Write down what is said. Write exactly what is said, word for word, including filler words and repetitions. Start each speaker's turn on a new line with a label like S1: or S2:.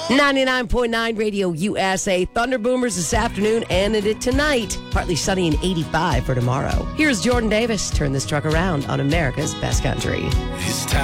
S1: ninety-nine point nine Radio U S A. Thunder Boomers this afternoon and it tonight. Partly sunny and eighty-five for tomorrow. Here's Jordan Davis. Turn this truck around on America's Best Country.
S2: It's time.